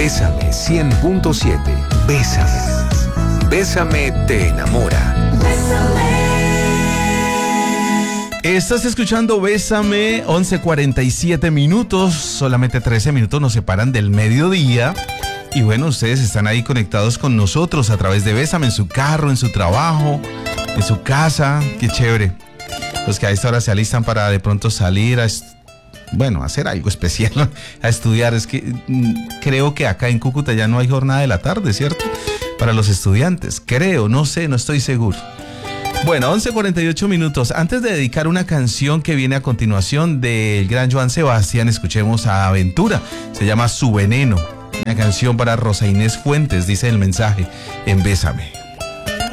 Bésame 100.7. Bésame. Bésame te enamora. Estás escuchando Bésame, 11:47 minutos, solamente 13 minutos nos separan del mediodía. Y bueno, ustedes están ahí conectados con nosotros a través de Bésame, en su carro, en su trabajo, en su casa. Qué chévere. Los que a esta hora se alistan para de pronto salir a hacer algo especial, a estudiar. Es que creo que acá en Cúcuta ya no hay jornada de la tarde, ¿cierto? Para los estudiantes, creo, no sé, no estoy seguro. Bueno, 11:48 minutos. Antes de dedicar una canción que viene a continuación del gran Joan Sebastián, escuchemos a Aventura. Se llama Su Veneno. Una canción para Rosa Inés Fuentes, dice el mensaje en Bésame.